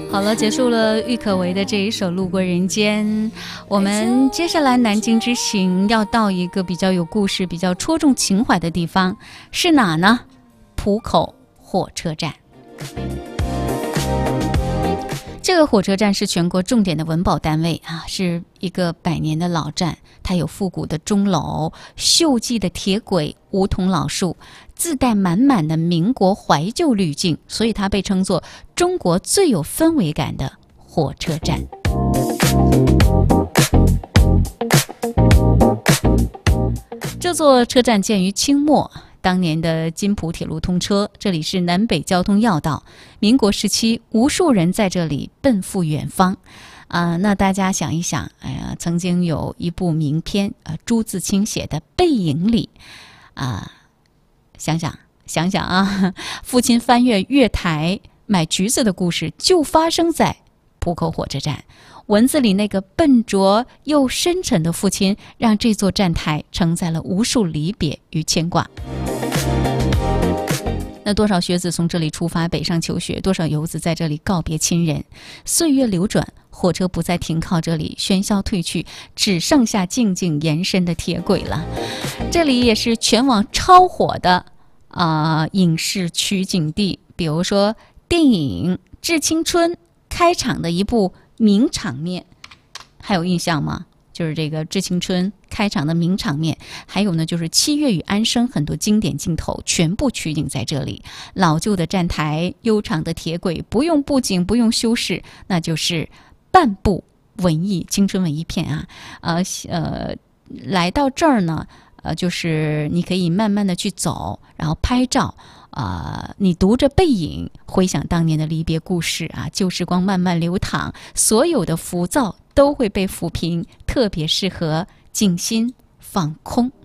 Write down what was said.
好了，结束了郁可唯的这一首《路过人间》，我们接下来南京之行要到一个比较有故事、比较戳中情怀的地方，是哪呢？浦口火车站。这个火车站是全国重点的文保单位啊，是一个100年的老站，它有复古的钟楼、锈迹的铁轨、梧桐老树，自带满满的民国怀旧滤镜，所以它被称作中国最有氛围感的火车站。这座车站建于清末，当年的津浦铁路通车，这里是南北交通要道。民国时期，无数人在这里奔赴远方。那大家想一想，曾经有一部名篇，朱自清写的《背影》里，想想啊，父亲翻越月台买橘子的故事，就发生在浦口火车站。文字里那个笨拙又深沉的父亲，让这座站台承载了无数离别与牵挂。那多少学子从这里出发北上求学，多少游子在这里告别亲人。岁月流转，火车不再停靠这里，喧嚣退去，只剩下静静延伸的铁轨了。这里也是全网超火的影视取景地，比如说电影《致青春》开场的一部名场面，还有印象吗？就是这个《致青春》开场的名场面，还有呢就是《七月与安生》很多经典镜头全部取景在这里。老旧的站台，悠长的铁轨，不用布景，不用修饰，那就是半部文艺青春文艺片啊。来到这儿呢，就是你可以慢慢的去走，然后拍照。你读着背影，回想当年的离别故事啊，旧时光慢慢流淌，所有的浮躁都会被抚平，特别适合静心放空。